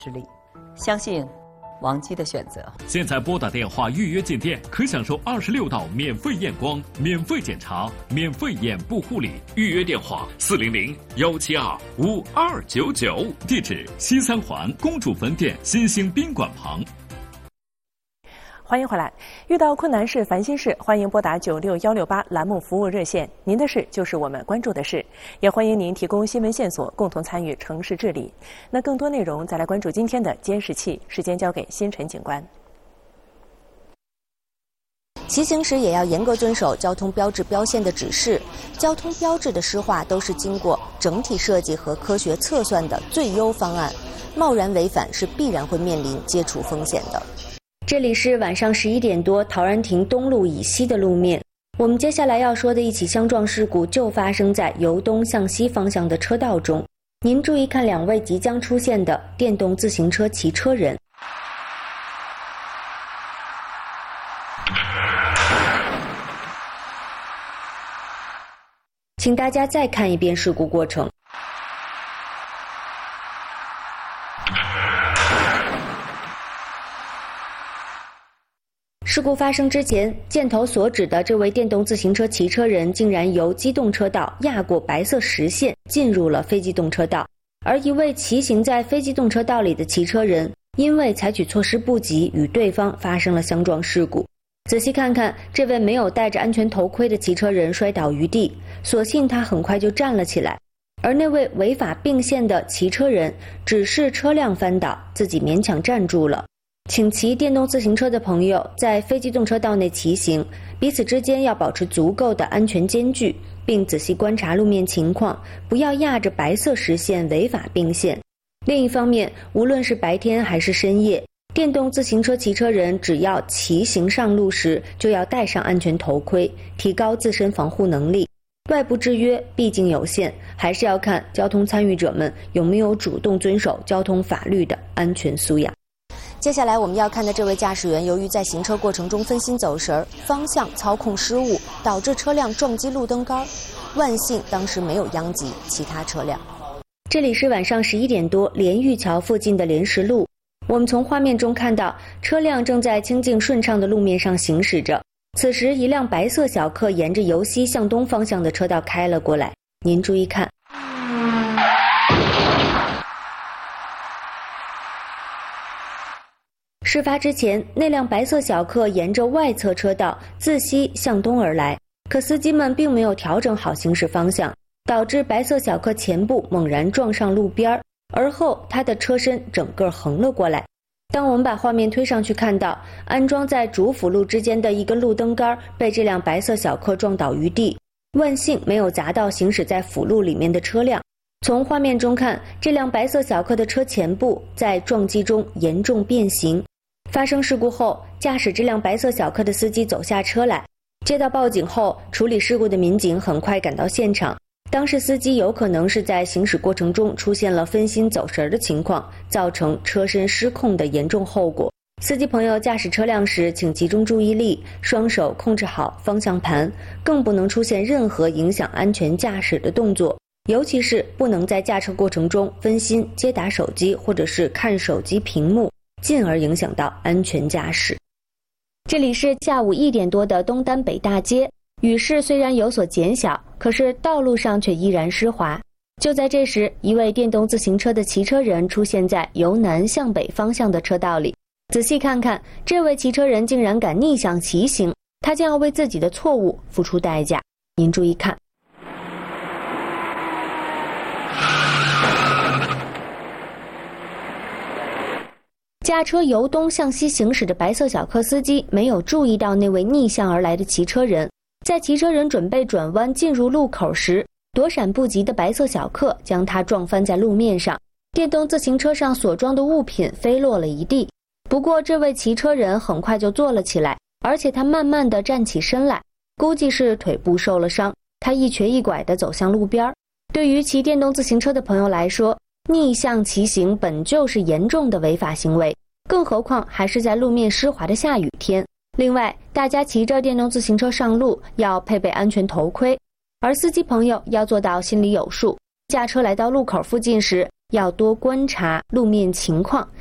之力，相信王姬的选择。 现在拨打电话预约进店，可享受26道免费验光、免费检查、免费眼部护理。预约电话400-172-5299，地址西三环公主坟店新兴宾馆旁。 欢迎回来。遇到困难事、烦心事，欢迎拨打96168栏目服务热线。您的事就是我们关注的事，也欢迎您提供新闻线索，共同参与城市治理。那更多内容，再来关注今天的监视器。时间交给星辰警官。 骑行时也要严格遵守交通标志标线的指示。交通标志的施划都是经过整体设计和科学测算的最优方案，贸然违反是必然会面临接触风险的。 这里是晚上11点多陶然亭东路以西的路面。我们接下来要说的一起相撞事故就发生在由东向西方向的车道中。您注意看两位即将出现的电动自行车骑车人。请大家再看一遍事故过程。事故发生之前，箭头所指的这位电动自行车骑车人竟然由机动车道压过白色实线，进入了非机动车道。而一位骑行在非机动车道里的骑车人，因为采取措施不及，与对方发生了相撞事故。仔细看看，这位没有戴着安全头盔的骑车人摔倒于地，所幸他很快就站了起来。而那位违法并线的骑车人，只是车辆翻倒，自己勉强站住了。请骑电动自行车的朋友在非机动车道内骑行，彼此之间要保持足够的安全间距，并仔细观察路面情况，不要压着白色实线违法并线。另一方面，无论是白天还是深夜，电动自行车骑车人只要骑行上路时，就要戴上安全头盔，提高自身防护能力。外部制约毕竟有限，还是要看交通参与者们有没有主动遵守交通法律的安全素养。 接下来我们要看的这位驾驶员，由于在行车过程中分心走神，方向操控失误，导致车辆撞击路灯杆，万幸当时没有殃及其他车辆。 这里是晚上11点多连玉桥附近的莲石路，我们从画面中看到车辆正在清净顺畅的路面上行驶着。此时一辆白色小客沿着由西向东方向的车道开了过来，您注意看。事发之前，那辆白色小客沿着外侧车道自西向东而来，可司机们并没有调整好行驶方向，导致白色小客前部猛然撞上路边，而后它的车身整个横了过来。当我们把画面推上去，看到安装在主辅路之间的一个路灯杆被这辆白色小客撞倒于地，万幸没有砸到行驶在辅路里面的车辆。从画面中看，这辆白色小客的车前部在撞击中严重变形。发生事故后，驾驶这辆白色小客的司机走下车来。接到报警后，处理事故的民警很快赶到现场。当时司机有可能是在行驶过程中出现了分心走神的情况，造成车身失控的严重后果。司机朋友驾驶车辆时，请集中注意力，双手控制好方向盘，更不能出现任何影响安全驾驶的动作，尤其是不能在驾车过程中分心接打手机或者是看手机屏幕，进而影响到安全驾驶。这里是下午1点多的东单北大街，雨势虽然有所减小，可是道路上却依然湿滑。就在这时，一位电动自行车的骑车人出现在由南向北方向的车道里。仔细看看，这位骑车人竟然敢逆向骑行，他将要为自己的错误付出代价。您注意看。驾车由东向西行驶的白色小客司机没有注意到那位逆向而来的骑车人，在骑车人准备转弯进入路口时，躲闪不及的白色小客将他撞翻在路面上，电动自行车上所装的物品飞落了一地。不过这位骑车人很快就坐了起来，而且他慢慢地站起身来，估计是腿部受了伤，他一瘸一拐地走向路边。对于骑电动自行车的朋友来说，逆向骑行本就是严重的违法行为，更何况还是在路面湿滑的下雨天。另外，大家骑着电动自行车上路要配备安全头盔，而司机朋友要做到心里有数，驾车来到路口附近时， 要多观察路面情况，